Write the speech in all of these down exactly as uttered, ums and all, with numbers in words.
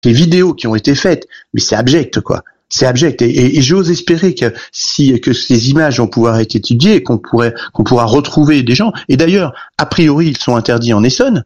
les vidéos qui ont été faites, mais c'est abject, quoi. C'est abject. Et, et, et j'ose espérer que si que ces images vont pouvoir être étudiées, qu'on pourrait qu'on pourra retrouver des gens. Et d'ailleurs, a priori, ils sont interdits en Essonne.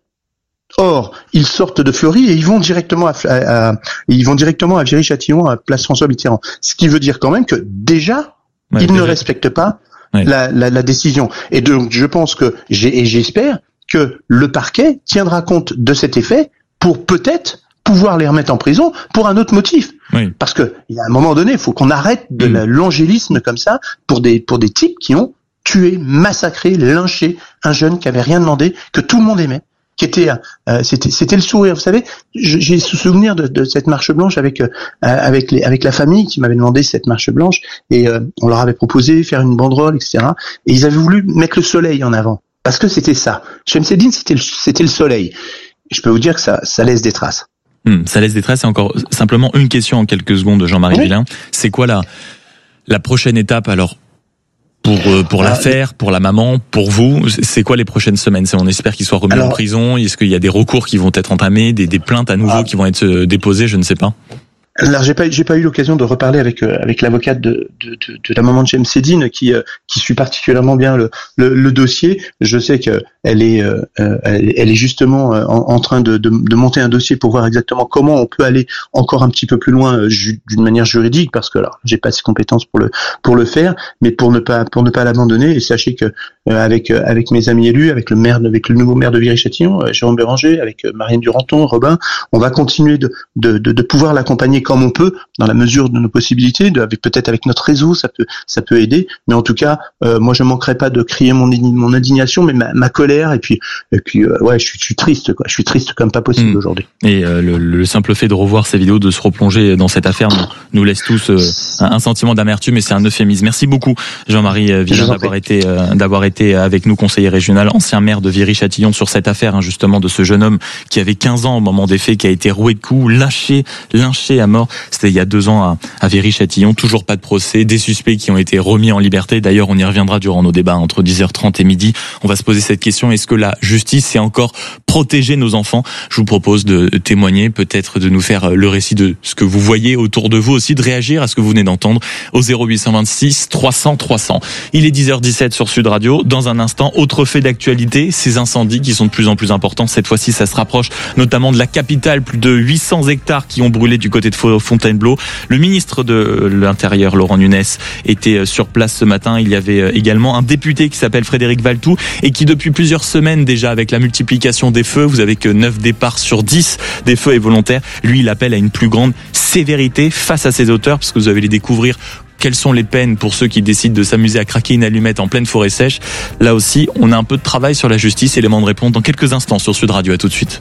Or, ils sortent de Fleury et ils vont directement à, à, à ils vont directement à Viry-Châtillon, à Place François Mitterrand. Ce qui veut dire quand même que déjà, ouais, ils déjà. ne respectent pas ouais. la, la, la décision. Et donc, je pense que j'ai et j'espère que le parquet tiendra compte de cet effet pour peut-être pouvoir les remettre en prison pour un autre motif. Oui. Parce que, il y a un moment donné, il faut qu'on arrête de mmh. l'angélisme comme ça pour des, pour des types qui ont tué, massacré, lynché un jeune qui avait rien demandé, que tout le monde aimait, qui était, euh, c'était, c'était le sourire. Vous savez, j'ai ce souvenir de, de cette marche blanche avec, euh, avec les, avec la famille qui m'avait demandé cette marche blanche et euh, on leur avait proposé faire une banderole, et cetera. Et ils avaient voulu mettre le soleil en avant. Parce que c'était ça. Chemseddine, c'était le, c'était le soleil. Et je peux vous dire que ça, ça laisse des traces. Hum, ça laisse des traces. Et encore simplement une question en quelques secondes de Jean-Marie oui. Villain. C'est quoi la la prochaine étape alors pour euh, pour ah, l'affaire, pour la maman, pour vous? C'est quoi les prochaines semaines? On espère qu'il soit remis alors, en prison. Est-ce qu'il y a des recours qui vont être entamés, des, des plaintes à nouveau ah, qui vont être déposées? Je ne sais pas. Alors j'ai pas j'ai pas eu l'occasion de reparler avec euh, avec l'avocate de, de de de la maman de Chemseddine qui euh, qui suit particulièrement bien le le, le dossier. Je sais que elle est euh, elle, elle est justement en, en train de, de de monter un dossier pour voir exactement comment on peut aller encore un petit peu plus loin euh, ju, d'une manière juridique parce que alors j'ai pas ces compétences pour le pour le faire, mais pour ne pas pour ne pas l'abandonner. Et sachez que euh, avec euh, avec mes amis élus, avec le maire avec le nouveau maire de Viry-Châtillon, euh, Jérôme Béranger, avec euh, Marianne Duranton, Robin, on va continuer de de de, de pouvoir l'accompagner comme on peut, dans la mesure de nos possibilités, de, avec peut-être avec notre réseau, ça peut, ça peut aider. Mais en tout cas, euh, moi je manquerai pas de crier mon, mon indignation, mais ma, ma colère. Et puis, et puis, euh, ouais, je suis, je suis triste, quoi. Je suis triste comme pas possible mmh. aujourd'hui. Et euh, le, le simple fait de revoir ces vidéos, de se replonger dans cette affaire, nous, nous laisse tous euh, un, un sentiment d'amertume. Et c'est un euphémisme. Merci beaucoup, Jean-Marie Villain, d'avoir été, euh, d'avoir été avec nous, conseiller régional, ancien maire de Viry-Châtillon, sur cette affaire, hein, justement, de ce jeune homme qui avait quinze ans au moment des faits, qui a été roué de coups, lynché, lynché à mort. C'était il y a deux ans à, à Viry-Châtillon, toujours pas de procès, des suspects qui ont été remis en liberté. D'ailleurs, on y reviendra durant nos débats entre dix heures trente et midi. On va se poser cette question, est-ce que la justice sait encore protéger nos enfants? Je vous propose de témoigner, peut-être de nous faire le récit de ce que vous voyez autour de vous, aussi de réagir à ce que vous venez d'entendre au zéro huit cent vingt-six trois cents trois cents. Il est dix heures dix-sept sur Sud Radio. Dans un instant, autre fait d'actualité, ces incendies qui sont de plus en plus importants. Cette fois-ci, ça se rapproche notamment de la capitale. Plus de huit cents hectares qui ont brûlé du côté de Fontainebleau. Le ministre de l'Intérieur, Laurent Nunez, était sur place ce matin. Il y avait également un député qui s'appelle Frédéric Valtou et qui, depuis plusieurs semaines déjà, avec la multiplication des feux, vous avez que neuf départs sur dix des feux est volontaire. Lui, il appelle à une plus grande sévérité face à ces auteurs, parce que vous allez les découvrir. Quelles sont les peines pour ceux qui décident de s'amuser à craquer une allumette en pleine forêt sèche? Là aussi, on a un peu de travail sur la justice. Élément de réponse dans quelques instants sur Sud Radio. À tout de suite.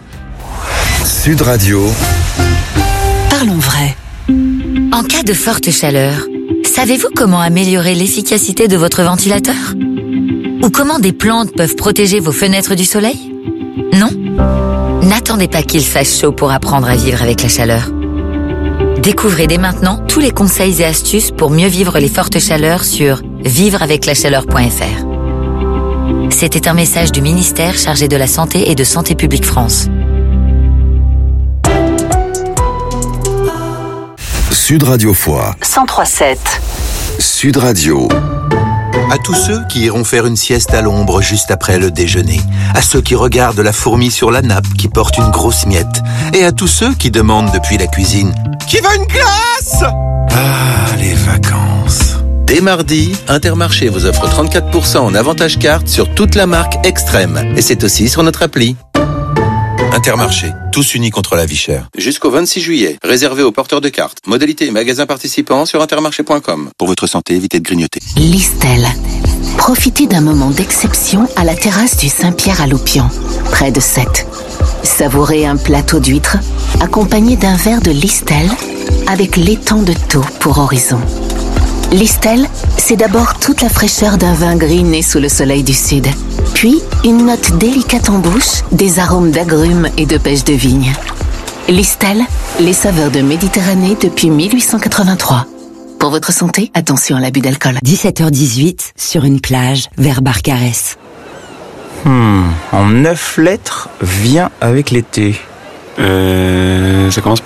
Sud Radio. Parlons vrai. En cas de forte chaleur, savez-vous comment améliorer l'efficacité de votre ventilateur? Ou comment des plantes peuvent protéger vos fenêtres du soleil? Non? N'attendez pas qu'il fasse chaud pour apprendre à vivre avec la chaleur. Découvrez dès maintenant tous les conseils et astuces pour mieux vivre les fortes chaleurs sur vivre avec la chaleur point f r. C'était un message du ministère chargé de la Santé et de Santé publique France. Sud Radio Foix cent trois virgule sept. Sud Radio. À tous ceux qui iront faire une sieste à l'ombre juste après le déjeuner, à ceux qui regardent la fourmi sur la nappe qui porte une grosse miette, et à tous ceux qui demandent depuis la cuisine « Qui veut une glace ?» Ah, les vacances. Dès mardi, Intermarché vous offre trente-quatre pour cent en avantage carte sur toute la marque Extrême, et c'est aussi sur notre appli. Intermarché, tous unis contre la vie chère. Jusqu'au vingt-six juillet, réservé aux porteurs de cartes. Modalité et magasins participants sur intermarché point com. Pour votre santé, évitez de grignoter. Listel. Profitez d'un moment d'exception à la terrasse du Saint-Pierre à Loupian, près de Sète. Savourez un plateau d'huîtres accompagné d'un verre de Listel avec l'étang de Thau pour horizon. Listel, c'est d'abord toute la fraîcheur d'un vin gris né sous le soleil du sud. Puis, une note délicate en bouche, des arômes d'agrumes et de pêche de vigne. Listel, les saveurs de Méditerranée depuis mille huit cent quatre-vingt-trois. Pour votre santé, attention à l'abus d'alcool. dix-sept heures dix-huit, sur une plage, vers Barcarès. Hmm, en neuf lettres, vient avec l'été. Euh, ça commence par quoi ?